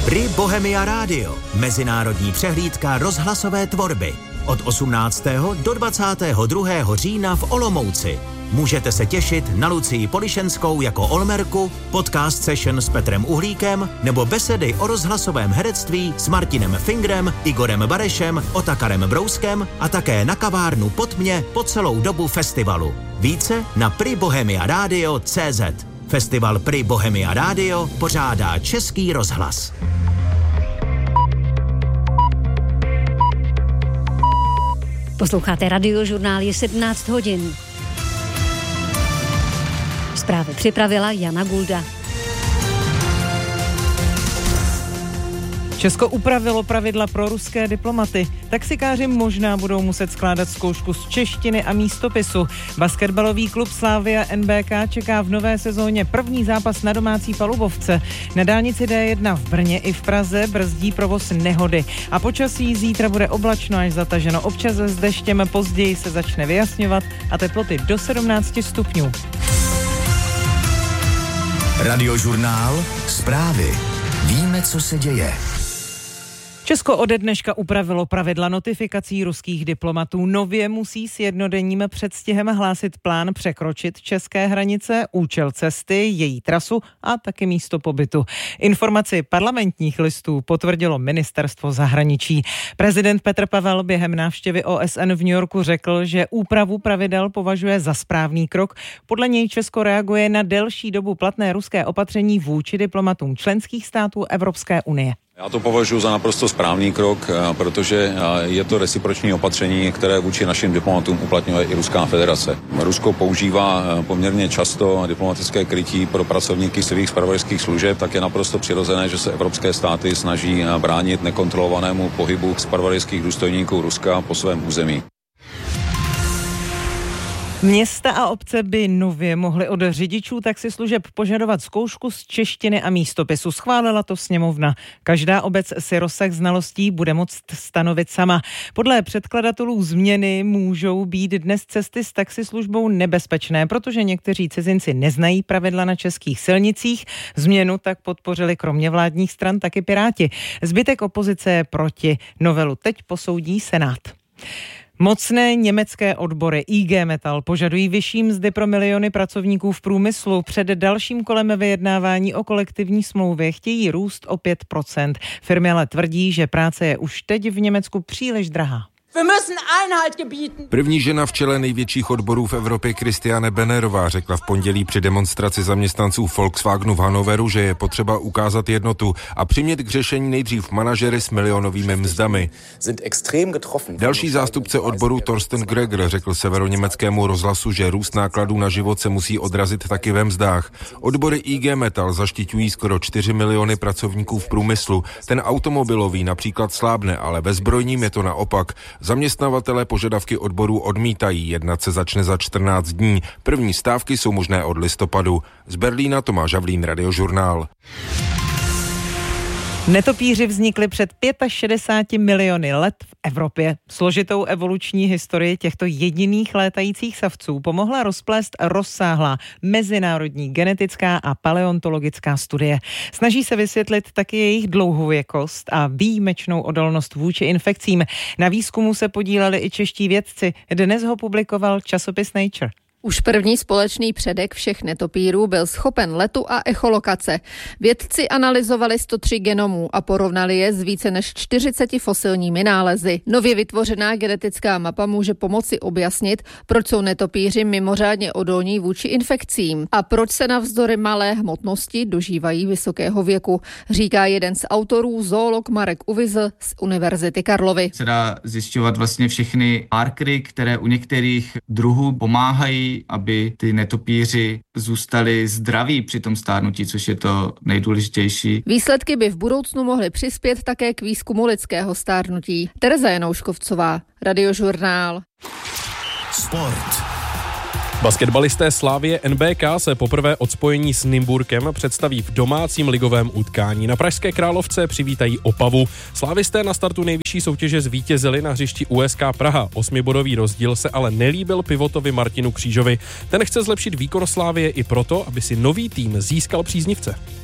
Pri Bohemia Radio, mezinárodní přehlídka rozhlasové tvorby. Od 18. do 22. října v Olomouci. Můžete se těšit na Lucii Polišenskou jako Olmerku, podcast session s Petrem Uhlíkem nebo besedy o rozhlasovém herectví s Martinem Fingrem, Igorem Barešem, Otakarem Brouskem a také na kavárnu Pod mě po celou dobu festivalu. Více na pribohemiaradio.cz. Festival Pri Bohemia Radio pořádá Český rozhlas. Posloucháte Radiožurnál, je 17 hodin. Zprávy připravila Jana Gulda. Česko upravilo pravidla pro ruské diplomaty. Taxikáři možná budou muset skládat zkoušku z češtiny a místopisu. Basketbalový klub Slavia NBK čeká v nové sezóně první zápas na domácí palubovce. Na dálnici D1 v Brně i v Praze brzdí provoz nehody. A počasí zítra bude oblačno až zataženo. Občas s deštěm, později se začne vyjasňovat a teploty do 17 stupňů. Radiožurnál, zprávy. Víme, co se děje. Česko ode dneška upravilo pravidla notifikací ruských diplomatů. Nově musí s jednodenním předstihem hlásit plán překročit české hranice, účel cesty, její trasu a taky místo pobytu. Informaci parlamentních listů potvrdilo ministerstvo zahraničí. Prezident Petr Pavel během návštěvy OSN v New Yorku řekl, že úpravu pravidel považuje za správný krok. Podle něj Česko reaguje na delší dobu platné ruské opatření vůči diplomatům členských států Evropské unie. Já to považuji za naprosto správný krok, protože je to reciproční opatření, které vůči našim diplomatům uplatňuje i Ruská federace. Rusko používá poměrně často diplomatické krytí pro pracovníky svých zpravodajských služeb, tak je naprosto přirozené, že se evropské státy snaží bránit nekontrolovanému pohybu zpravodajských důstojníků Ruska po svém území. Města a obce by nově mohly od řidičů taxislužeb požadovat zkoušku z češtiny a místopisu. Schválila to sněmovna. Každá obec si rozsah znalostí bude moct stanovit sama. Podle předkladatelů změny můžou být dnes cesty s taxislužbou nebezpečné, protože někteří cizinci neznají pravidla na českých silnicích. Změnu tak podpořili kromě vládních stran taky Piráti. Zbytek opozice je proti. Novelu teď posoudí Senát. Mocné německé odbory IG Metall požadují vyšší mzdy pro miliony pracovníků v průmyslu. Před dalším kolem vyjednávání o kolektivní smlouvě chtějí růst o 5%. Firmy ale tvrdí, že práce je už teď v Německu příliš drahá. První žena v čele největších odborů v Evropě Christiane Bennerová řekla v pondělí při demonstraci zaměstnanců Volkswagenu v Hannoveru, že je potřeba ukázat jednotu a přimět k řešení nejdřív manažery s milionovými mzdami. Další zástupce odboru Thorsten Greger řekl severoněmeckému rozhlasu, že růst nákladů na život se musí odrazit taky ve mzdách. Odbory IG Metall zaštiťují skoro 4 miliony pracovníků v průmyslu. Ten automobilový například slábne, ale ve zbrojním je to naopak. Zaměstnavatelé požadavky odborů odmítají, jednat se začne za 14 dní. První stávky jsou možné od listopadu. Z Berlína Tomáš Havlín, Radiožurnál. Netopíři vznikli před 65 miliony let v Evropě. Složitou evoluční historii těchto jediných létajících savců pomohla rozplést rozsáhlá mezinárodní genetická a paleontologická studie. Snaží se vysvětlit taky jejich dlouhověkost a výjimečnou odolnost vůči infekcím. Na výzkumu se podíleli i čeští vědci. Dnes ho publikoval časopis Nature. Už první společný předek všech netopírů byl schopen letu a echolokace. Vědci analyzovali 103 genomů a porovnali je s více než 40 fosilními nálezy. Nově vytvořená genetická mapa může pomoci objasnit, proč jsou netopíři mimořádně odolní vůči infekcím a proč se navzdory malé hmotnosti dožívají vysokého věku, říká jeden z autorů, zoolog Marek Uvizl z Univerzity Karlovy. Se dá zjišťovat vlastně všechny markery, které u některých druhů pomáhají, aby ty netopíři zůstali zdraví při tom stárnutí, což je to nejdůležitější. Výsledky by v budoucnu mohly přispět také k výzkumu lidského stárnutí. Tereza Janouškovcová, Radiožurnál. Sport. Basketbalisté Slavie NBK se poprvé od spojení s Nymburkem představí v domácím ligovém utkání. Na pražské Královce přivítají Opavu. Slávisté na startu nejvyšší soutěže zvítězili na hřišti USK Praha. 8bodový rozdíl se ale nelíbil pivotovi Martinu Křížovi. Ten chce zlepšit výkon Slavie i proto, aby si nový tým získal příznivce.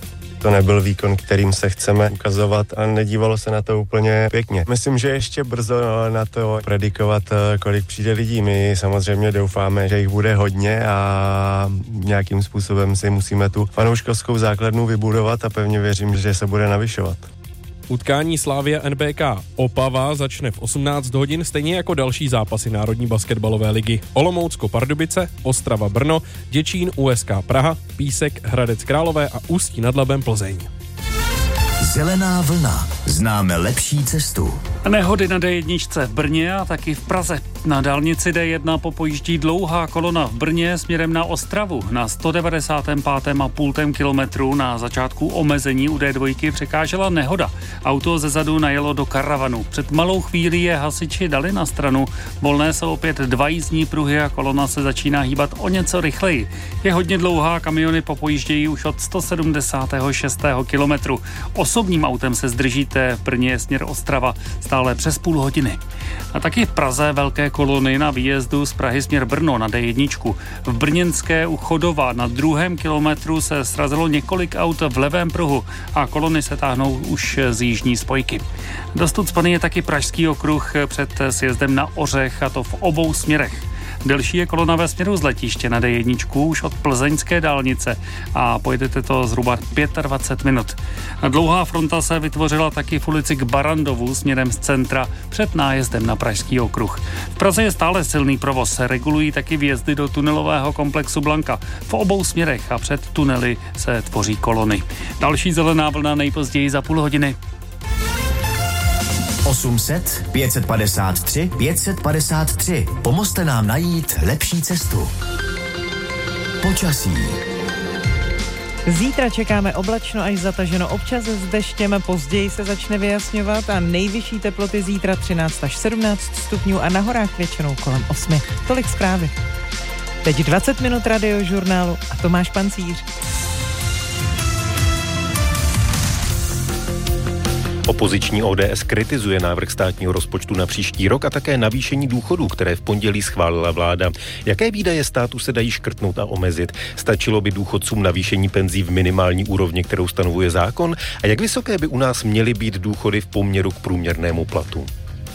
to nebyl výkon, kterým se chceme ukazovat a nedívalo se na to úplně pěkně. Myslím, že ještě brzo na to predikovat, kolik přijde lidí. My samozřejmě doufáme, že jich bude hodně a nějakým způsobem si musíme tu fanouškovskou základnu vybudovat a pevně věřím, že se bude navyšovat. Utkání Slavia NBK Opava začne v 18 hodin, stejně jako další zápasy Národní basketbalové ligy. Olomoucko Pardubice, Ostrava Brno, Děčín USK Praha, Písek Hradec Králové a Ústí nad Labem Plzeň. Zelená vlna. Známe lepší cestu. Nehody na D1 v Brně a taky v Praze. Na dálnici D1 popojíždí dlouhá kolona v Brně směrem na Ostravu. Na 195,5 kilometru na začátku omezení u D2 překážela nehoda. Auto zezadu najelo do karavanu. Před malou chvílí je hasiči dali na stranu. Volné jsou opět 2 jízdní pruhy a kolona se začíná hýbat o něco rychleji. Je hodně dlouhá, kamiony popojíždějí už od 176. kilometru. Osobním autem se zdržíte v Brně směr Ostrava stále přes půl hodiny. A taky v Praze velké kolony na výjezdu z Prahy směr Brno na D1. V Brněnské u Chodova na 2. kilometru se srazilo několik aut v levém pruhu a kolony se táhnou už z jižní spojky. Dost ucpaný je taky Pražský okruh před sjezdem na Ořech, a to v obou směrech. Delší je kolona ve směru z letiště na D1 už od plzeňské dálnice a pojedete to zhruba 25 minut. Dlouhá fronta se vytvořila taky v ulici k Barandovu směrem z centra před nájezdem na Pražský okruh. V Praze je stále silný provoz, regulují taky vjezdy do tunelového komplexu Blanka. V obou směrech a před tunely se tvoří kolony. Další zelená vlna nejpozději za půl hodiny. 800 553 553. Pomozte nám najít lepší cestu. Počasí. Zítra čekáme oblačno až zataženo, občas s deštěm, později se začne vyjasňovat a nejvyšší teploty zítra 13 až 17 stupňů a na horách většinou kolem 8. Tolik zprávy. Teď 20 minut radiožurnálu a Tomáš Pancíř. Opoziční ODS kritizuje návrh státního rozpočtu na příští rok a také navýšení důchodů, které v pondělí schválila vláda. Jaké výdaje státu se dají škrtnout a omezit? Stačilo by důchodcům navýšení penzí v minimální úrovni, kterou stanovuje zákon? A jak vysoké by u nás měly být důchody v poměru k průměrnému platu?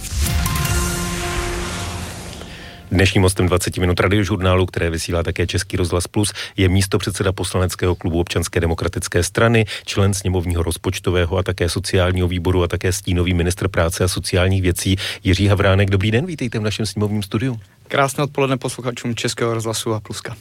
Dnešním hostem 20 minut radiožurnálu, které vysílá také Český rozhlas Plus, je místopředseda poslaneckého klubu Občanské demokratické strany, člen sněmovního rozpočtového a také sociálního výboru a také stínový ministr práce a sociálních věcí Jiří Havránek. Dobrý den, vítejte v našem sněmovním studiu. Krásné odpoledne posluchačům Českého rozhlasu a Pluska.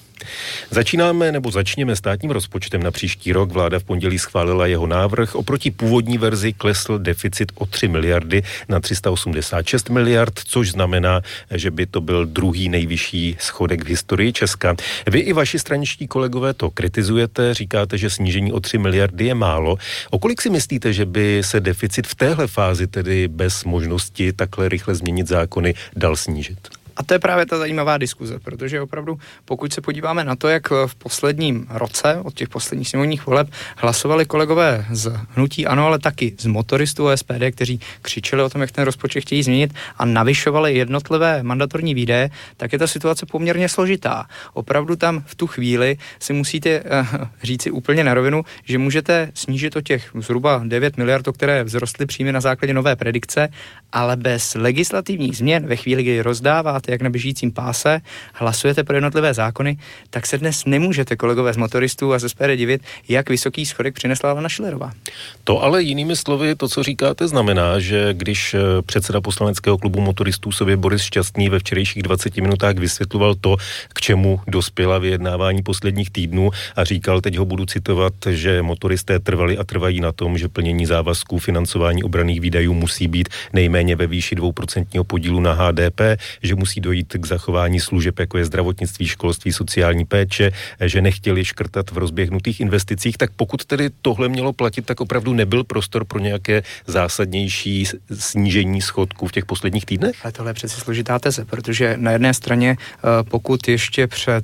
Začněme státním rozpočtem na příští rok. Vláda v pondělí schválila jeho návrh. Oproti původní verzi klesl deficit o 3 miliardy na 386 miliard, což znamená, že by to byl druhý nejvyšší schodek v historii Česka. Vy i vaši straničtí kolegové to kritizujete, říkáte, že snížení o 3 miliardy je málo. O kolik si myslíte, že by se deficit v téhle fázi, tedy bez možnosti takhle rychle změnit zákony, dal snížit? A to je právě ta zajímavá diskuze, protože opravdu, pokud se podíváme na to, jak v posledním roce, od těch posledních sněmovních voleb, hlasovali kolegové z hnutí ANO, ale taky z motoristů SPD, kteří křičeli o tom, jak ten rozpočet chtějí změnit a navyšovali jednotlivé mandatorní výdaje, tak je ta situace poměrně složitá. Opravdu tam v tu chvíli si musíte říci úplně na rovinu, že můžete snížit o těch zhruba 9 miliard, o které vzrostly příjmy na základě nové predikce, ale bez legislativních změn ve chvíli, kdy rozdáváte jak na běžícím páse, hlasujete pro jednotlivé zákony, tak se dnes nemůžete, kolegové z motoristů a z SPD, divit, jak vysoký schodek přinesla Alena Schillerová. To ale jinými slovy, to, co říkáte, znamená, že když předseda poslaneckého klubu motoristů sobě Boris Šťastný ve včerejších 20 minutách vysvětloval to, k čemu dospěla vyjednávání posledních týdnů a říkal, teď ho budu citovat, že motoristé trvali a trvají na tom, že plnění závazků financování obranných výdajů musí být nejméně ve výši 2% podílu na HDP, že musí dojít k zachování služeb, jako je zdravotnictví, školství, sociální péče, že nechtěli škrtat v rozběhnutých investicích, tak pokud tedy tohle mělo platit, tak opravdu nebyl prostor pro nějaké zásadnější snížení schodku v těch posledních týdnech? Ale tohle je přeci složitá teze, protože na jedné straně, pokud ještě před,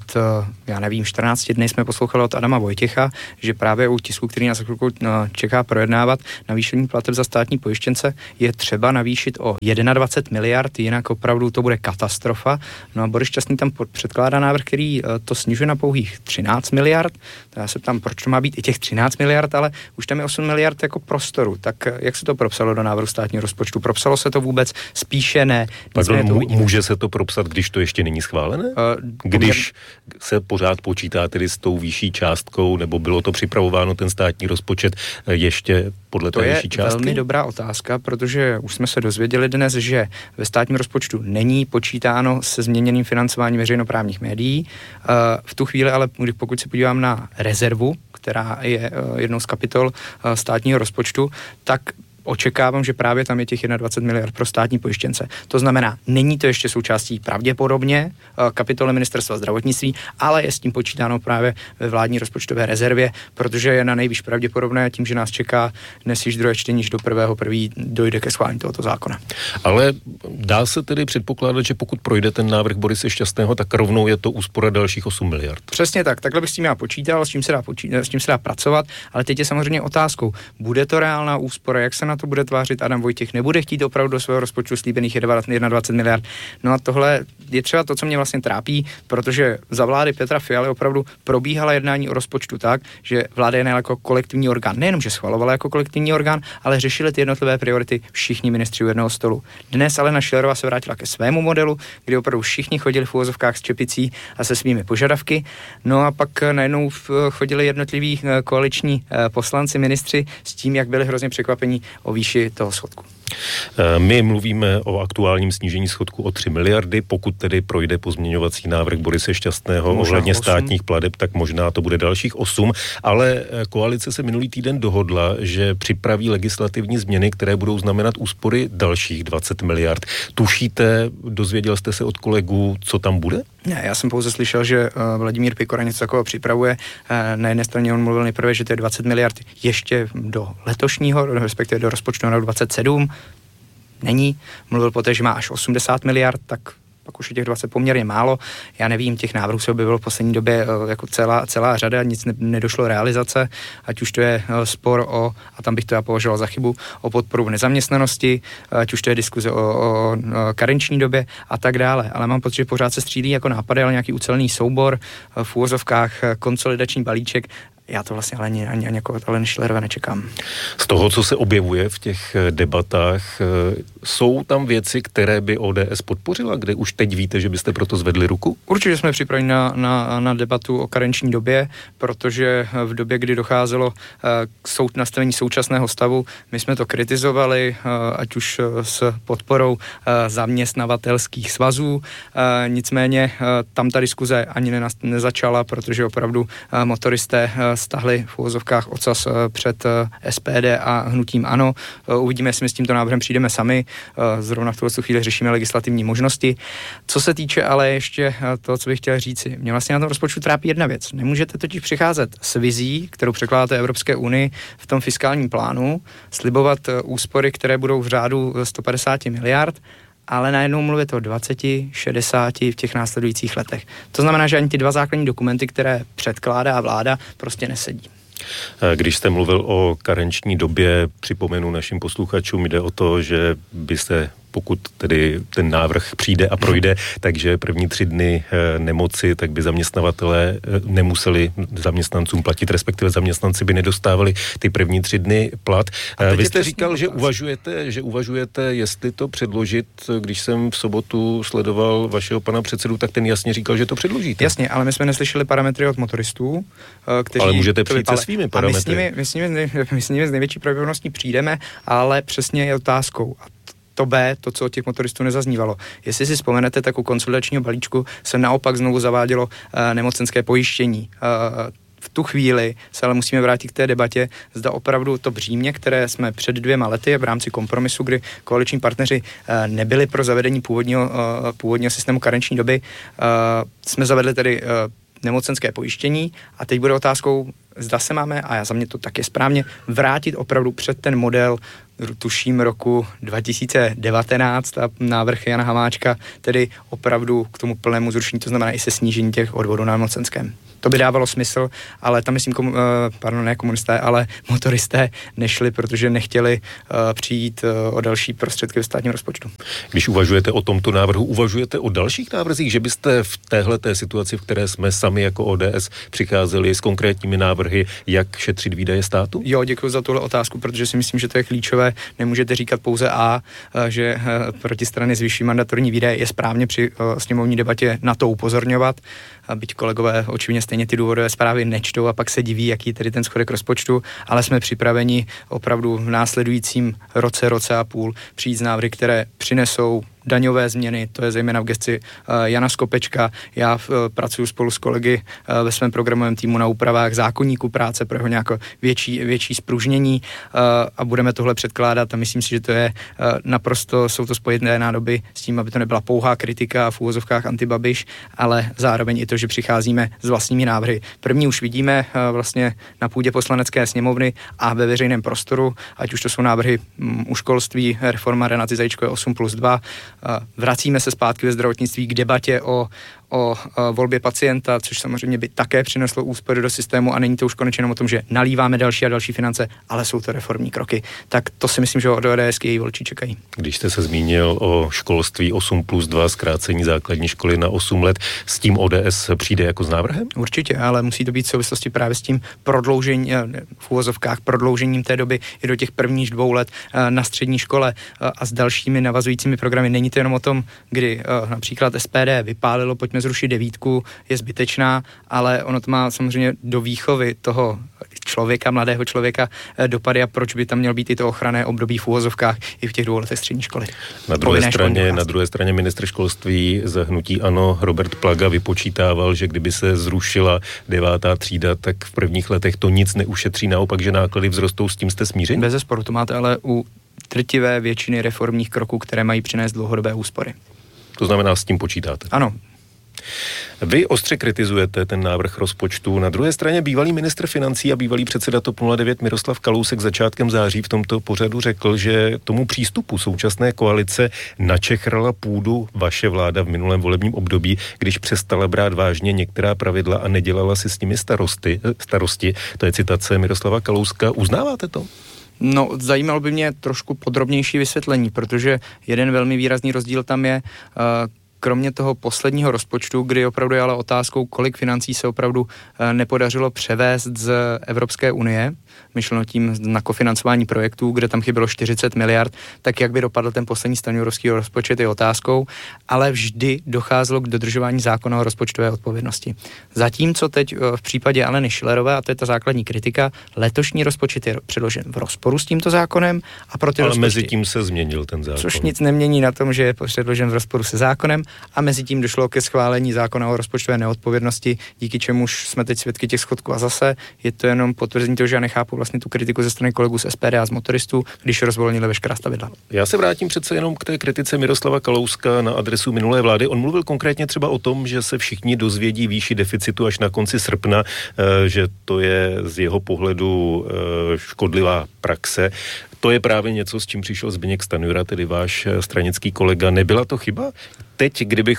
14 dny jsme poslouchali od Adama Vojtěcha, že právě u tisku, který nás čeká projednávat, navýšení plateb za státní pojištěnce je třeba navýšit o 21 miliard, jinak opravdu to bude katastrofa. katastrofa. No a Boris Šťastný tam předkládá návrh, který to snižuje na pouhých 13 miliard. Já se ptám, proč to má být i těch 13 miliard, ale už tam je 8 miliard jako prostoru. Tak jak se to propsalo do návrhu státního rozpočtu? Propsalo se to vůbec? Spíše ne. Může se to propsat, když to ještě není schválené? Když se pořád počítá tedy s tou vyšší částkou, nebo bylo to připravováno ten státní rozpočet ještě podle té vyšší částky? To je velmi dobrá otázka, protože už jsme se dozvěděli dnes, že ve státním rozpočtu není počítáno se změněným financováním veřejnoprávních médií. V tu chvíli ale, pokud se podívám na rezervu, která je jednou z kapitol státního rozpočtu, tak očekávám, že právě tam je těch 21 miliard pro státní pojištěnce. To znamená, není to ještě součástí pravděpodobně kapitoly Ministerstva zdravotnictví, ale je s tím počítáno právě ve vládní rozpočtové rezervě, protože je na nejvíc pravděpodobné tím, že nás čeká dnes již druhé čtení, že do 1.1. dojde ke schválení tohoto zákona. Ale dá se tedy předpokládat, že pokud projde ten návrh Borise Šťastného, tak rovnou je to úspora dalších 8 miliard. Přesně tak, takhle bych s tím já počítal, s tím se dá pracovat, ale teď je samozřejmě otázkou, bude to reálná úspora, jak se na to bude tvářit Adam Vojtěch, nebude chtít opravdu do svého rozpočtu slíbených 21 miliard. No a tohle je třeba to, co mě vlastně trápí, protože za vlády Petra Fialy opravdu probíhala jednání o rozpočtu tak, že vláda je jako kolektivní orgán. Nejenom, že schvalovala jako kolektivní orgán, ale řešili ty jednotlivé priority všichni ministři u jednoho stolu. Dnes Alena Schillerová se vrátila ke svému modelu, kdy opravdu všichni chodili v uvozovkách s čepicí a se svými požadavky. No a pak najednou chodili jednotliví koaliční poslanci, ministři s tím, jak byli hrozně překvapení o výši toho schodku. My mluvíme o aktuálním snížení schodku o 3 miliardy, pokud tedy projde pozměňovací návrh Borise Šťastného ohledně státních plateb, tak možná to bude dalších 8, ale koalice se minulý týden dohodla, že připraví legislativní změny, které budou znamenat úspory dalších 20 miliard. Tušíte, dozvěděl jste se od kolegů, co tam bude? Ne, já jsem pouze slyšel, že Vladimír Pikora něco takového připravuje. Na jedné straně on mluvil nejprve, že to je 20 miliard ještě do letošního, respektive do rozpočtu na rok 27. Není. Mluvil poté, že má až 80 miliard, tak pak už je těch 20 poměrně málo. Já nevím, těch návrhů se objevilo v poslední době jako celá řada, nic nedošlo realizace, ať už to je spor a tam bych to já považoval za chybu, o podporu v nezaměstnanosti, ať už to je diskuze o karenční době a tak dále. Ale mám pocit, že pořád se střílí jako nápady, ale nějaký ucelený soubor, v úvozovkách konsolidační balíček. Já to vlastně ani jako Aleny Schillerové nečekám. Z toho, co se objevuje v těch debatách, jsou tam věci, které by ODS podpořila, kde už teď víte, že byste proto zvedli ruku? Určitě jsme připraveni na debatu o karenční době, protože v době, kdy docházelo k nastavení současného stavu, my jsme to kritizovali, ať už s podporou zaměstnavatelských svazů, nicméně tam ta diskuze ani nezačala, protože opravdu motoristé stahli v uvozovkách ocas před SPD a hnutím ANO. Uvidíme, jestli my s tímto návrhem přijdeme sami. Zrovna v tuto chvíli řešíme legislativní možnosti. Co se týče ale ještě to, co bych chtěl říci. Mě vlastně na tom rozpočtu trápí jedna věc. Nemůžete totiž přicházet s vizí, kterou překládáte Evropské unii v tom fiskálním plánu, slibovat úspory, které budou v řádu 150 miliard, ale najednou mluvit o 20, 60 v těch následujících letech. To znamená, že ani ty dva základní dokumenty, které předkládá vláda, prostě nesedí. Když jste mluvil o karenční době, připomenu našim posluchačům, jde o to, že by se, pokud tedy ten návrh přijde a projde, takže první 3 dny nemoci, tak by zaměstnavatelé nemuseli zaměstnancům platit, respektive zaměstnanci by nedostávali ty první 3 dny plat. Vy jste říkal, že uvažujete, jestli to předložit. Když jsem v sobotu sledoval vašeho pana předsedu, tak ten jasně říkal, že to předložíte. Jasně, ale my jsme neslyšeli parametry od motoristů, kteří... Ale můžete přijít se svými parametry. My s nimi z největší pravděpodobností přijdeme, ale přesně je otázkou. To B, to, co od těch motoristů nezaznívalo. Jestli si vzpomenete, tak u konsolidačního balíčku se naopak znovu zavádělo nemocenské pojištění. V tu chvíli se ale musíme vrátit k té debatě, zda opravdu to břímě, které jsme před 2 lety v rámci kompromisu, kdy koaliční partneři nebyli pro zavedení původního systému karenční doby, jsme zavedli tedy nemocenské pojištění a teď bude otázkou, zda se máme, a za mě to tak je správně, vrátit opravdu před ten model, tuším roku 2019 a návrh Jana Hamáčka, tedy opravdu k tomu plnému zrušení, to znamená i se snížení těch odvodů na nemocenském. To by dávalo smysl, ale tam myslím, ne komunisté, ale motoristé nešli, protože nechtěli přijít o další prostředky ve státním rozpočtu. Když uvažujete o tomto návrhu, uvažujete o dalších návrzích, že byste v téhleté situaci, v které jsme sami jako ODS přicházeli s konkrétními návrhy, jak šetřit výdaje státu? Jo, děkuji za tuhle otázku, protože si myslím, že to je klíčové. Nemůžete říkat pouze že protistrany zvyší mandatorní výdaje, je správně při sněmovní debatě na to upozorňovat. Byť kolegové očividně stejně ty důvodové zprávy nečtou a pak se diví, jaký je tedy ten schodek rozpočtu, ale jsme připraveni opravdu v následujícím roce a půl přijít z návrhy, které přinesou daňové změny, to je zejména v gesci Jana Skopečka. Já pracuji spolu s kolegy ve svém programovém týmu na úpravách zákoníku práce pro jeho nějaké větší spružnění a budeme tohle předkládat a myslím si, že to je naprosto, jsou to spojené nádoby s tím, aby to nebyla pouhá kritika v úvozovkách antibabiš, ale zároveň i to, že přicházíme s vlastními návrhy. První už vidíme vlastně na půdě Poslanecké sněmovny a ve veřejném prostoru, ať už to jsou návrhy u školství, reforma Renaty Zajíčkové 8+2, vracíme se zpátky ve zdravotnictví k debatě o volbě pacienta, což samozřejmě by také přineslo úspory do systému a není to už konečně jenom o tom, že nalíváme další a další finance, ale jsou to reformní kroky. Tak to si myslím, že od ODSky její voliči čekají. Když jste se zmínil o školství 8+2, zkrácení základní školy na 8 let, s tím ODS přijde jako s návrhem? Určitě, ale musí to být v souvislosti právě s tím prodloužením té doby i do těch prvních 2 let na střední škole a s dalšími navazujícími programy. Není to jenom o tom, kdy například SPD vypálilo, pojďme zrušit 9, je zbytečná, ale ono to má samozřejmě do výchovy toho člověka, mladého člověka dopady a proč by tam měl být i to ochranné období v úvozovkách i v těch 2 letech střední školy. Na druhé straně ministr školství z hnutí ANO Robert Plaga vypočítával, že kdyby se zrušila 9. třída, tak v prvních letech to nic neušetří, naopak, že náklady vzrostou, s tím jste smířeni? Bezesporu, to máte ale u drtivé většiny reformních kroků, které mají přinést dlouhodobé úspory. To znamená, s tím počítáte? Ano. Vy ostře kritizujete ten návrh rozpočtu. Na druhé straně bývalý ministr financí a bývalý předseda TOP 09 Miroslav Kalousek začátkem září v tomto pořadu řekl, že tomu přístupu současné koalice načechrala půdu vaše vláda v minulém volebním období, když přestala brát vážně některá pravidla a nedělala si s nimi starosti. To je citace Miroslava Kalouska. Uznáváte to? No, zajímalo by mě trošku podrobnější vysvětlení, protože jeden velmi výrazný rozdíl tam je, kromě toho posledního rozpočtu, kdy opravdu je ale otázkou, kolik financí se opravdu nepodařilo převést z Evropské unie, myšleno tím na kofinancování projektů, kde tam chybělo 40 miliard, tak jak by dopadl ten poslední stanjurovský rozpočet je otázkou, ale vždy docházelo k dodržování zákona o rozpočtové odpovědnosti. Zatímco teď v případě Aleny Schillerové, a to je ta základní kritika, letošní rozpočet je předložen v rozporu s tímto zákonem a pro ty ale rozpočty, mezi tím se změnil ten zákon. Což nic nemění na tom, že je předložen v rozporu se zákonem a mezi tím došlo ke schválení zákona o rozpočtové neodpovědnosti, díky čemuž jsme teď svědky těch schodků a zase je to jenom potvrzení toho, že já nechápu vlastně tu kritiku ze strany kolegů z SPD a z motoristů, když rozvolnili veškerá stavidla. Já se vrátím přece jenom k té kritice Miroslava Kalouska na adresu minulé vlády. On mluvil konkrétně třeba o tom, že se všichni dozvědí výši deficitu až na konci srpna, že to je z jeho pohledu škodlivá praxe. To je právě něco, s čím přišel Zbyněk Stanjura, tedy váš stranický kolega. Nebyla to chyba? Teď,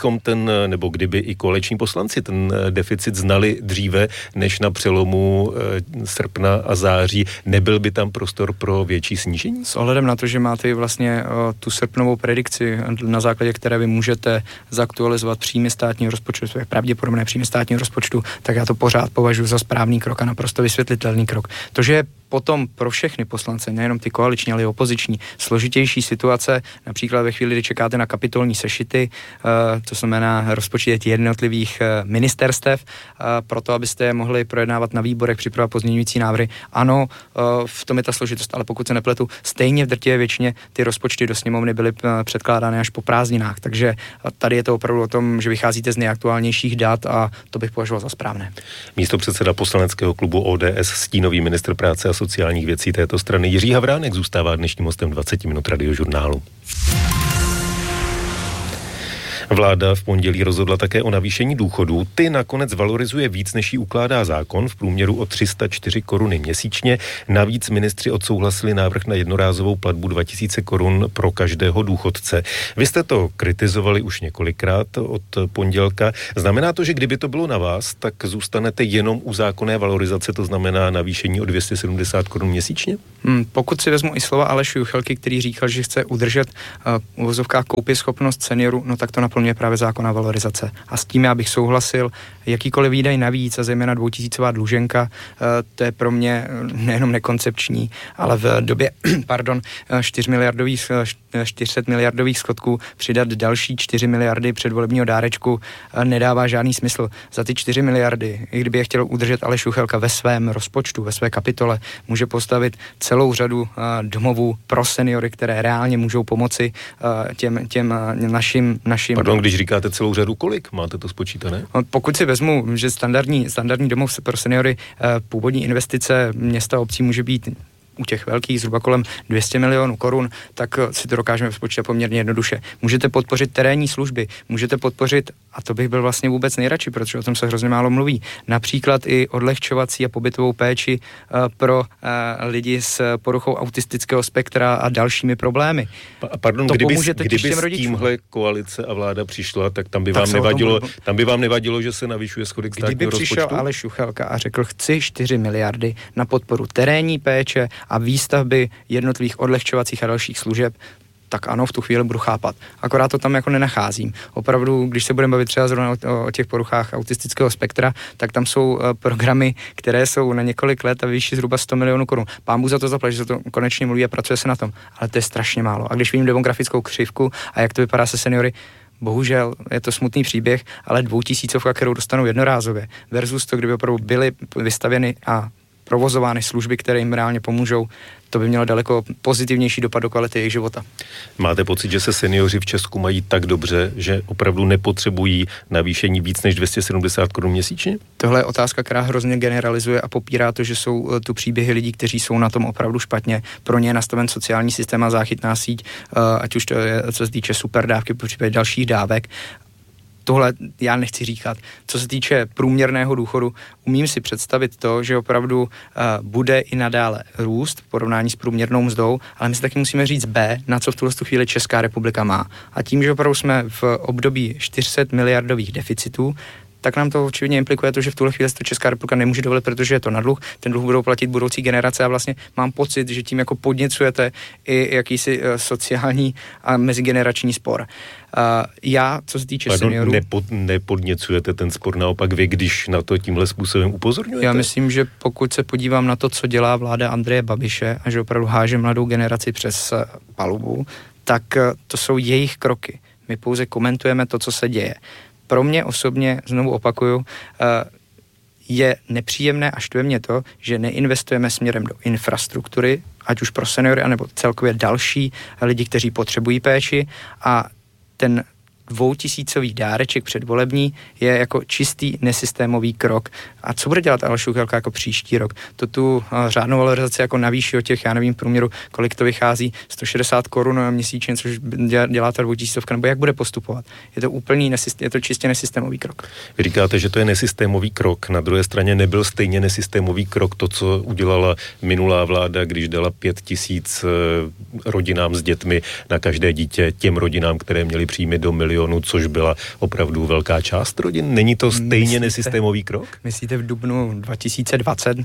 kdyby i koaliční poslanci ten deficit znali dříve, než na přelomu srpna a září, nebyl by tam prostor pro větší snížení? S ohledem na to, že máte vlastně tu srpnovou predikci, na základě které vy můžete zaktualizovat příjmy státního rozpočtu, to je pravděpodobné příjmy státního rozpočtu, tak já to pořád považuji za správný krok a naprosto vysvětlitelný krok. To, že je potom pro všechny poslance, nejenom ty koaliční, ale i opoziční, složitější situace, například ve chvíli, kdy čekáte na kapitolní sešity, to znamená rozpočet jednotlivých ministerstev, proto abyste je mohli projednávat na výborech, připravovat pozměňující návrhy. Ano, v tom je ta složitost, ale pokud se nepletu, stejně v drtivé většině ty rozpočty do sněmovny byly předkládány až po prázdninách, takže tady je to opravdu o tom, že vycházíte z nejaktuálnějších dat a to bych považoval za správné. Místopředseda poslaneckého klubu ODS, stínový ministr práce a sociálních věcí této strany Jiří Havránek zůstává dnešním hostem 20 minut Radiožurnálu. Vláda v pondělí rozhodla také o navýšení důchodů. Ty nakonec valorizuje víc, než jí ukládá zákon, v průměru o 304 koruny měsíčně. Navíc ministři odsouhlasili návrh na jednorázovou platbu 2000 korun pro každého důchodce. Vy jste to kritizovali už několikrát od pondělka. Znamená to, že kdyby to bylo na vás, tak zůstanete jenom u zákonné valorizace, to znamená navýšení o 270 korun měsíčně? Pokud si vezmu i slova Aleše Juchelky, který říkal, že chce udržet uvozovká koupěschopnost seniorů, no tak to naplňuje právě zákonná valorizace. A s tím já bych souhlasil, jakýkoliv výdaj navíc a zejména 2000 dluženka, to je pro mě nejenom nekoncepční, ale v době 400 miliardových schodků přidat další 4 miliardy předvolebního dárečku nedává žádný smysl. Za ty 4 miliardy, i kdyby je chtěl udržet Aleš Juchelka ve svém rozpočtu, ve své kapitole, může postavit celou řadu domovů pro seniory, které reálně můžou pomoci těm našim... Pardon, když říkáte celou řadu, kolik? Máte to spočítané? Pokud si vezmu, že standardní domov pro seniory, původní investice města obcí může být u těch velkých zhruba kolem 200 milionů korun, tak si to dokážeme spočítat poměrně jednoduše. Můžete podpořit terénní služby, můžete podpořit, a to bych byl vlastně vůbec nejradši, protože o tom se hrozně málo mluví, například i odlehčovací a pobytovou péči pro lidi s poruchou autistického spektra a dalšími problémy. Pardon, kdyby s tímhle koalice a vláda přišla, tak tam by vám nevadilo, že se navyšuje schodek státního rozpočtu? Kdyby přišel Aleš Juchelka a řekl, chci 4 miliardy na podporu terénní péče a výstavby jednotlivých odlehčovacích a dalších služeb, tak ano, v tu chvíli budu chápat. Akorát to tam jako nenacházím. Opravdu, když se budeme bavit třeba zrovna o těch poruchách autistického spektra, tak tam jsou programy, které jsou na několik let a vyšší zhruba 100 milionů korun. Pán Bůh za to zaplať, že se to konečně mluví a pracuje se na tom. Ale to je strašně málo. A když vidím demografickou křivku a jak to vypadá se seniory, bohužel je to smutný příběh, ale 2000, kterou dostanou jednorázově, versus to, kdyby opravdu byly vystavěny a provozovány služby, které jim reálně pomůžou, to by mělo daleko pozitivnější dopad do kvality jejich života. Máte pocit, že se seniori v Česku mají tak dobře, že opravdu nepotřebují navýšení víc než 270 korun měsíčně? Tohle je otázka, která hrozně generalizuje a popírá to, že jsou tu příběhy lidí, kteří jsou na tom opravdu špatně. Pro ně je nastaven sociální systém a záchytná síť, ať už to je, co se týče superdávky, po případě dalších dávek. Tohle já nechci říkat. Co se týče průměrného důchodu, umím si představit to, že opravdu bude i nadále růst v porovnání s průměrnou mzdou, ale my si taky musíme říct B, na co v tuhle chvíli Česká republika má. A tím, že opravdu jsme v období 400 miliardových deficitů, tak nám to očividně implikuje to, že v tuhle chvíli to Česká republika nemůže dovolit, protože je to na dluh, ten dluh budou platit budoucí generace a vlastně mám pocit, že tím jako podněcujete i jakýsi sociální a mezigenerační spor. Já, co se týče seniorů... Nepodněcujete ten spor, naopak vy, když na to tímhle způsobem upozorňujete? Já myslím, že pokud se podívám na to, co dělá vláda Andreje Babiše a že opravdu háže mladou generaci přes palubu, tak to jsou jejich kroky. My pouze komentujeme to, co se děje. Pro mě osobně, znovu opakuju, je nepříjemné a štve mě to, že neinvestujeme směrem do infrastruktury, ať už pro seniory, anebo celkově další lidi, kteří potřebují péči, a ten 2000 dáreček předvolební je jako čistý nesystémový krok. A co bude dělat Aleš Juchelka jako příští rok? To tu řádnou valorizaci jako navýší o těch, já nevím, v průměru, kolik to vychází, 160 korun měsíčně, což dělá ta 2000, nebo jak bude postupovat? Je to je to čistě nesystémový krok. Vy říkáte, že to je nesystémový krok. Na druhé straně nebyl stejně nesystémový krok to, co udělala minulá vláda, když dala 5000 rodinám s dětmi na každé dítě, těm rodinám, které měly příjmy do milionu, což byla opravdu velká část rodin. Není to stejně nesystémový krok? Myslíte v dubnu 2020,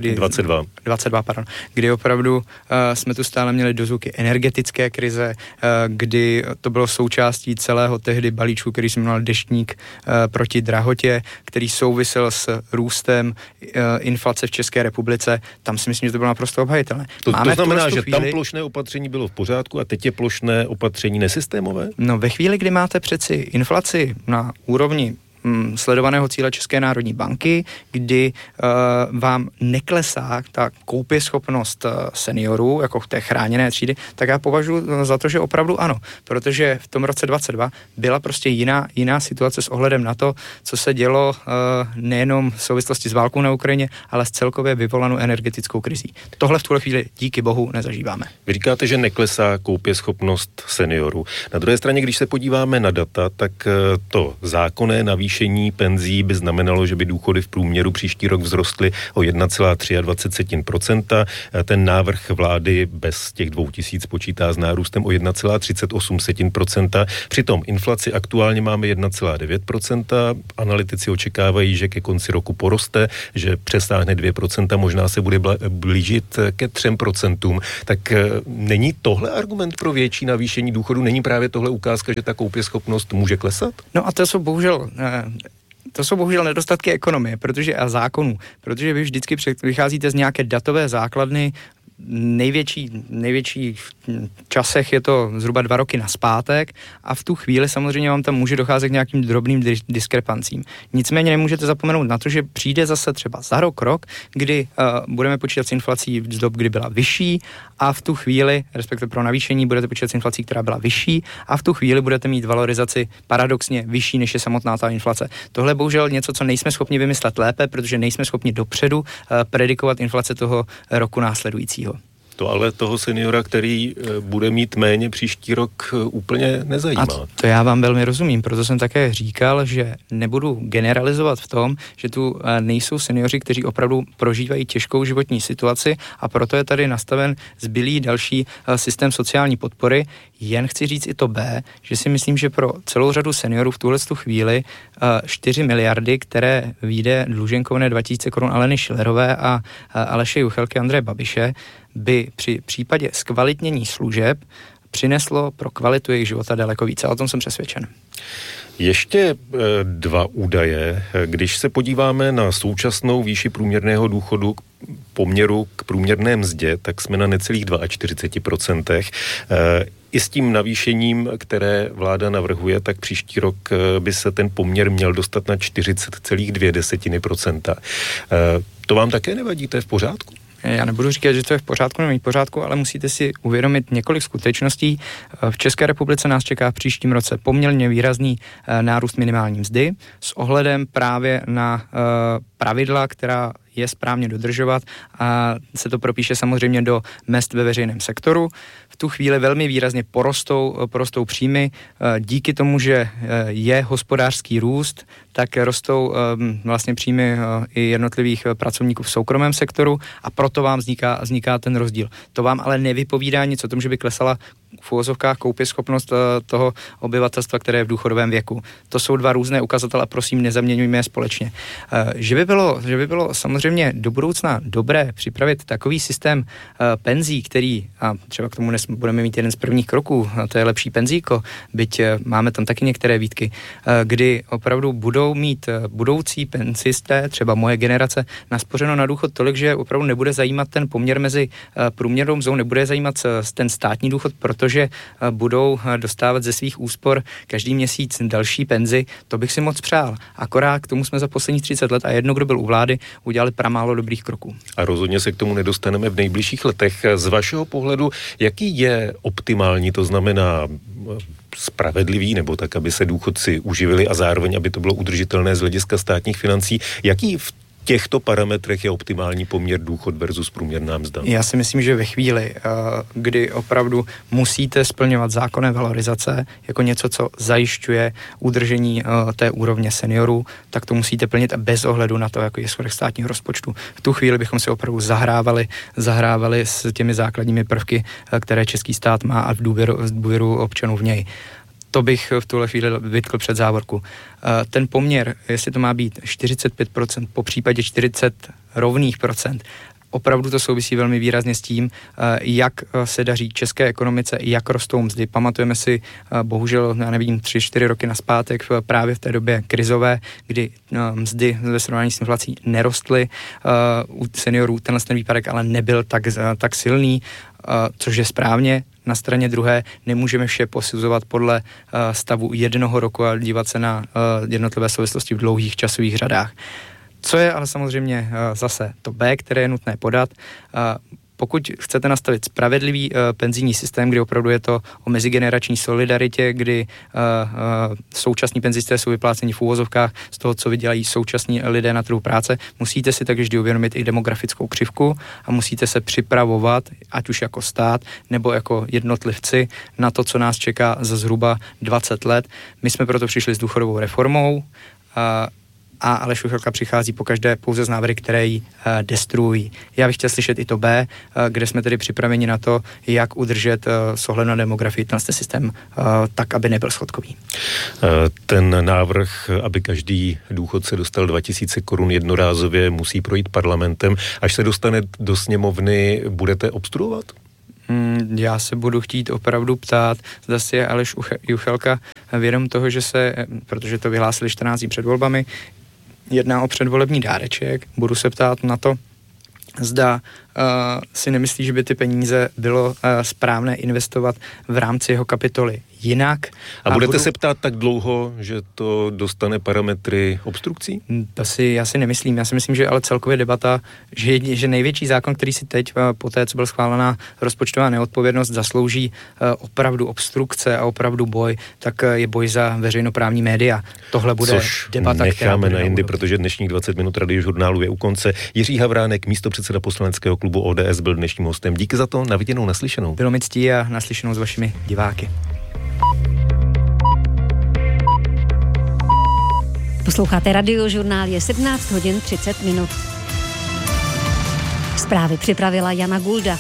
kdy opravdu jsme tu stále měli dozvuky energetické krize, kdy to bylo součástí celého tehdy balíčku, který se jmenoval Deštník proti drahotě, který souvisel s růstem inflace v České republice. Tam si myslím, že to bylo naprosto obhajitelné. To znamená, že tam plošné opatření bylo v pořádku a teď je plošné opatření nesystémové? No, ve chvíli, kdy máte přeci inflaci na úrovni sledovaného cíle České národní banky, kdy vám neklesá ta koupěschopnost seniorů, jako v té chráněné třídy, tak já považuji za to, že opravdu ano, protože v tom roce 2022 byla prostě jiná situace s ohledem na to, co se dělo nejenom v souvislosti s válkou na Ukrajině, ale s celkově vyvolanou energetickou krizí. Tohle v tuhle chvíli díky bohu nezažíváme. Vy říkáte, že neklesá koupěschopnost seniorů. Na druhé straně, když se podíváme na data, tak to zákonné navýšení penzí by znamenalo, že by důchody v průměru příští rok vzrostly o 1,23%. Ten návrh vlády bez těch 2000 počítá s nárůstem o 1,38%. Přitom inflaci aktuálně máme 1,9%. Analytici očekávají, že ke konci roku poroste, že přesáhne 2%, možná se bude blížit ke 3%. Tak není tohle argument pro větší navýšení důchodu? Není právě tohle ukázka, že ta koupěschopnost může klesat? No a to jsou bohužel nedostatky ekonomie, a zákonů, protože vy vždycky vycházíte z nějaké datové základny. Největší v časech je to zhruba 2 roky nazpátek a v tu chvíli samozřejmě vám tam může docházet k nějakým drobným diskrepancím. Nicméně nemůžete zapomenout na to, že přijde zase třeba za rok, kdy budeme počítat s inflací z dob, kdy byla vyšší a v tu chvíli, respektive pro navýšení, budete počítat s inflací, která byla vyšší a v tu chvíli budete mít valorizaci paradoxně vyšší, než je samotná ta inflace. Tohle je bohužel něco, co nejsme schopni vymyslet lépe, protože nejsme schopni dopředu predikovat inflace toho roku následujícího. To ale toho seniora, který bude mít méně příští rok, úplně nezajímá. A to já vám velmi rozumím, proto jsem také říkal, že nebudu generalizovat v tom, že tu nejsou seniori, kteří opravdu prožívají těžkou životní situaci a proto je tady nastaven zbylý další systém sociální podpory. Jen chci říct i to B, že si myslím, že pro celou řadu seniorů v tuhle chvíli 4 miliardy, které vyjde dluženkovné 2000 korun Aleny Schillerové a Aleše Juchelky, Andreje Babiše, by při případě zkvalitnění služeb přineslo pro kvalitu jejich života daleko více. O tom jsem přesvědčen. Ještě 2 údaje. Když se podíváme na současnou výši průměrného důchodu k poměru k průměrné mzdě, tak jsme na necelých 42%. I s tím navýšením, které vláda navrhuje, tak příští rok by se ten poměr měl dostat na 40,2%. To vám také nevadí, to je v pořádku? Já nebudu říkat, že to je v pořádku, nebo v pořádku, ale musíte si uvědomit několik skutečností. V České republice nás čeká v příštím roce poměrně výrazný nárůst minimální mzdy s ohledem právě na pravidla, která je správně dodržovat a se to propíše samozřejmě do mezd ve veřejném sektoru. V tu chvíli velmi výrazně porostou příjmy. Díky tomu, že je hospodářský růst, tak rostou vlastně příjmy i jednotlivých pracovníků v soukromém sektoru a proto vám vzniká ten rozdíl. To vám ale nevypovídá nic o tom, že by klesala v uvozovkách koupěschopnost toho obyvatelstva, které je v důchodovém věku. To jsou 2 různé ukazatele a prosím, nezaměňujme je společně. Že by bylo samozřejmě do budoucna dobré připravit takový systém penzí, který, a třeba k tomu budeme mít jeden z prvních kroků, a to je lepší penzíko, byť máme tam taky některé výtky, kdy opravdu budou mít budoucí penzisté, třeba moje generace, naspořeno na důchod tolik, že opravdu nebude zajímat ten poměr mezi průměrnou mzdou, nebude zajímat ten státní důchod, protože budou dostávat ze svých úspor každý měsíc další penzi, to bych si moc přál. Akorát k tomu jsme za posledních 30 let a jedno, kdo byl u vlády, udělali pramálo dobrých kroků. A rozhodně se k tomu nedostaneme v nejbližších letech. Z vašeho pohledu, jaký je optimální, to znamená spravedlivý, nebo tak, aby se důchodci uživili a zároveň, aby to bylo udržitelné z hlediska státních financí, jaký v těchto parametrech je optimální poměr důchod versus průměrná mzda? Já si myslím, že ve chvíli, kdy opravdu musíte splňovat zákonné valorizace jako něco, co zajišťuje udržení té úrovně seniorů, tak to musíte plnit bez ohledu na to, jaký je schodek státního rozpočtu. V tu chvíli bychom si opravdu zahrávali s těmi základními prvky, které český stát má a v důvěru občanů v něj. To bych v tuhle chvíli vytkl před závorku. Ten poměr, jestli to má být 45%, po případě 40 rovných procent, opravdu to souvisí velmi výrazně s tím, jak se daří české ekonomice, jak rostou mzdy. Pamatujeme si, bohužel, já nevím, 3-4 roky nazpátek, právě v té době krizové, kdy mzdy ve srovnání s inflací nerostly. U seniorů tenhle výpadek ale nebyl tak silný, což je správně. na straně druhé nemůžeme vše posuzovat podle stavu jednoho roku a dívat se na jednotlivé souvislosti v dlouhých časových řadách. Co je ale samozřejmě zase to B, které je nutné podat. Pokud chcete nastavit spravedlivý penzijní systém, kdy opravdu je to o mezigenerační solidaritě, kdy současní penzisté jsou vypláceni v úvozovkách z toho, co vydělají současní lidé na trhu práce, musíte si tak vždy uvědomit i demografickou křivku a musíte se připravovat, ať už jako stát nebo jako jednotlivci, na to, co nás čeká za zhruba 20 let. My jsme proto přišli s důchodovou reformou, a Aleš Juchelka přichází pokaždé pouze z návrhy, které ji destruují. Já bych chtěl slyšet i to B, kde jsme tedy připraveni na to, jak udržet s ohledem na demografii ten systém tak, aby nebyl schodkový. Ten návrh, aby každý důchodce dostal 2000 korun jednorázově, musí projít parlamentem. Až se dostane do sněmovny, budete obstruovat? Já se budu chtít opravdu ptát, zda si je Aleš Juchelka vědom toho, že se, protože to vyhlásili 14 dní před volbami, jedná o předvolební dáreček. Budu se ptát na to, zda si nemyslí, že by ty peníze bylo správné investovat v rámci jeho kapitoly jinak. A budete se ptát tak dlouho, že to dostane parametry obstrukcí? Já si nemyslím. Já si myslím, že ale celkově debata, že největší zákon, který si teď po té, co byla schválena rozpočtová neodpovědnost, zaslouží opravdu obstrukce a opravdu boj, tak je boj za veřejnoprávní média. Tohle bude debata, necháme na jindy, protože dnešních 20 minut Radiožurnálu je u konce. Jiří Havránek, místopředseda poslaneckého klubu ODS, byl dnešním hostem. Díky za to, na viděnou, naslyšenou. Bylo mi ctí a naslyšenou s vašimi diváky. Posloucháte Radiožurnál, je 17 hodin 30 minut. Zprávy připravila Jana Gulda.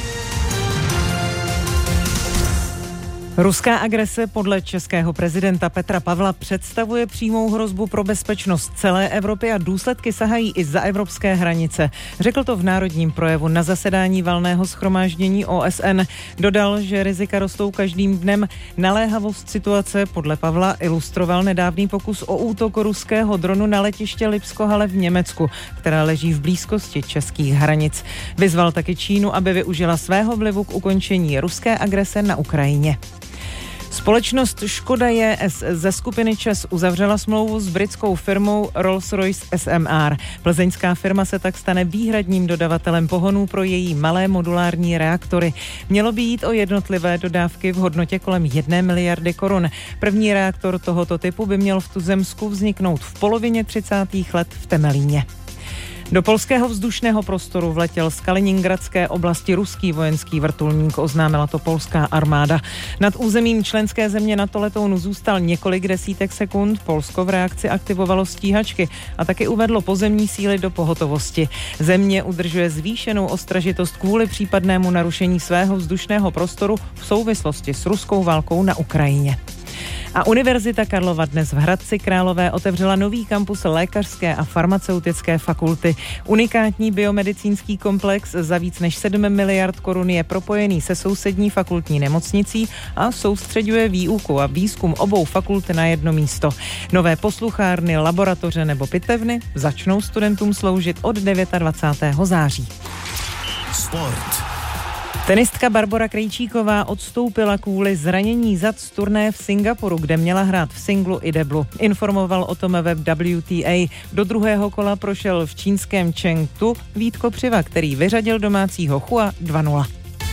Ruská agrese podle českého prezidenta Petra Pavla představuje přímou hrozbu pro bezpečnost celé Evropy a důsledky sahají i za evropské hranice. Řekl to v národním projevu na zasedání valného shromáždění OSN. Dodal, že rizika rostou každým dnem. Naléhavost situace podle Pavla ilustroval nedávný pokus o útok ruského dronu na letiště Lipsko-Halle v Německu, která leží v blízkosti českých hranic. Vyzval taky Čínu, aby využila svého vlivu k ukončení ruské agrese na Ukrajině. Společnost Škoda JS ze skupiny ČEZ uzavřela smlouvu s britskou firmou Rolls-Royce SMR. Plzeňská firma se tak stane výhradním dodavatelem pohonů pro její malé modulární reaktory. Mělo by jít o jednotlivé dodávky v hodnotě kolem 1 miliardy korun. První reaktor tohoto typu by měl v tuzemsku vzniknout v polovině 30. let v Temelíně. Do polského vzdušného prostoru vletěl z Kaliningradské oblasti ruský vojenský vrtulník, oznámila to polská armáda. Nad územím členské země NATO letounu zůstal několik desítek sekund, Polsko v reakci aktivovalo stíhačky a taky uvedlo pozemní síly do pohotovosti. Země udržuje zvýšenou ostražitost kvůli případnému narušení svého vzdušného prostoru v souvislosti s ruskou válkou na Ukrajině. A Univerzita Karlova dnes v Hradci Králové otevřela nový kampus lékařské a farmaceutické fakulty. Unikátní biomedicínský komplex za víc než 7 miliard korun je propojený se sousední fakultní nemocnicí a soustřeďuje výuku a výzkum obou fakult na jedno místo. Nové posluchárny, laboratoře nebo pitevny začnou studentům sloužit od 29. září. Sport. Tenistka Barbora Krejčíková odstoupila kvůli zranění zad z turnaje v Singapuru, kde měla hrát v singlu i deblu. Informoval o tom web WTA. Do druhého kola prošel v čínském Chengdu Vítko Přiva, který vyřadil domácího Chua 2-0.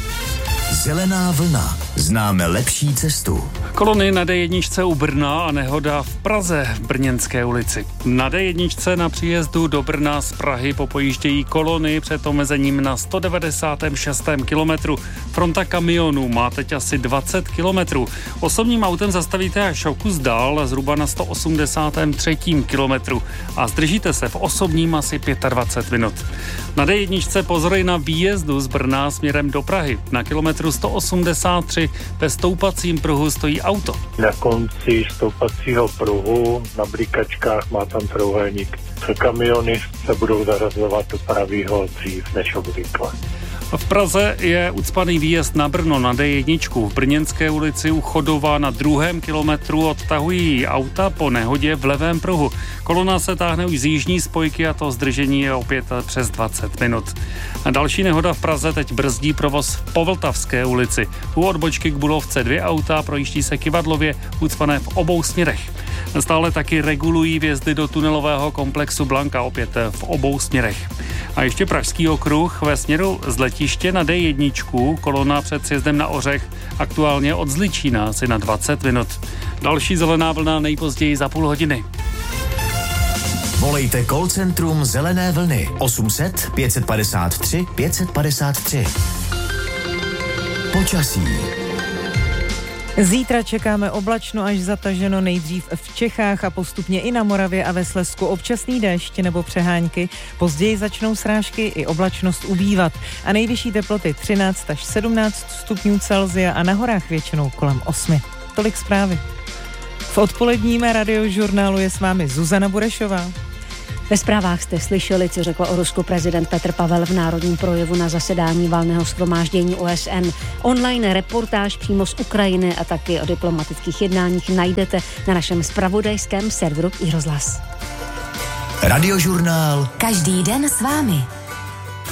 Zelená vlna. Známe lepší cestu. Kolony na D1 u Brna a nehoda v Praze v Brněnské ulici. Na D1 na příjezdu do Brna z Prahy popojíždějí kolony před omezením na 196. kilometru. Fronta kamionů má teď asi 20 kilometrů. Osobním autem zastavíte až o kus dál, zhruba na 183. kilometru a zdržíte se v osobním asi 25 minut. Na D1 pozory na výjezdu z Brna směrem do Prahy. Na kilometru 183 ve stoupacím pruhu stojí auto. Na konci stoupacího pruhu na blikačkách má tam trojúhelník. Kamiony se budou zařazovat do pravýho dřív než obvykle. V Praze je ucpaný výjezd na Brno na D1. V Brněnské ulici u Chodova na 2. kilometru odtahují auta po nehodě v levém pruhu. Kolona se táhne už z jižní spojky a to zdržení je opět přes 20 minut. A další nehoda v Praze teď brzdí provoz v Povltavské ulici. U odbočky k Bulovce 2 auta, projíždí se kyvadlově, ucpané v obou směrech. Stále taky regulují vjezdy do tunelového komplexu Blanka, opět v obou směrech. A ještě Pražský okruh ve směru z letiště na D1, kolona před sjezdem na Ořech, aktuálně od Zličína asi na 20 minut. Další zelená vlna nejpozději za půl hodiny. Volejte call centrum Zelené vlny 800 553 553. Počasí. Zítra čekáme oblačno až zataženo, nejdřív v Čechách a postupně i na Moravě a ve Slezsku občasný déšť nebo přehánky. Později začnou srážky i oblačnost ubývat a nejvyšší teploty 13 až 17 stupňů Celsia a na horách většinou kolem 8. Tolik zprávy. V odpoledním radiožurnálu je s vámi Zuzana Burešová. Ve zprávách jste slyšeli, co řekl o Rusku prezident Petr Pavel v národním projevu na zasedání valného shromáždění OSN. Online reportáž přímo z Ukrajiny a taky o diplomatických jednáních najdete na našem zpravodajském serveru iRozhlas. Radiožurnál Každý den s vámi.